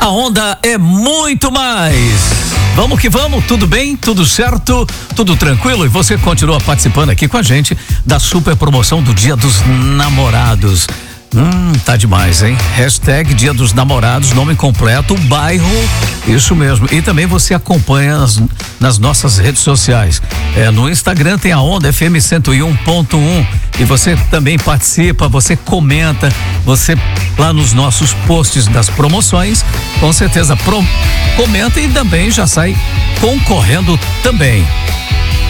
Onda é muito mais. Vamos que vamos, tudo bem, tudo certo, tudo tranquilo? E você continua participando aqui com a gente da super promoção do Dia dos Namorados. Tá demais, hein? Hashtag Dia dos Namorados, nome completo, bairro, isso mesmo. E também você acompanha nas nossas redes sociais. No Instagram tem a Onda FM 101.1 e você também participa, você comenta, você lá nos nossos posts das promoções, com certeza comenta e também já sai concorrendo também.